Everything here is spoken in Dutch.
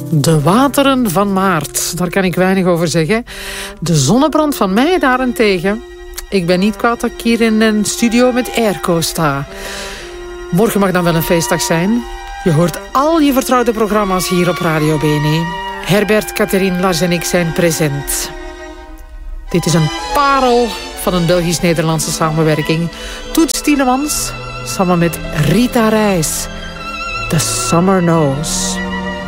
De wateren van maart, daar kan ik weinig over zeggen. De zonnebrand van mei daarentegen. Ik ben niet kwaad dat ik hier in een studio met airco sta. Morgen mag dan wel een feestdag zijn. Je hoort al je vertrouwde programma's hier op Radio BNE. Herbert, Catherine, Lars en ik zijn present. Dit is een parel van een Belgisch-Nederlandse samenwerking. Toets Tielemans samen met Rita Reis. The Summer Knows.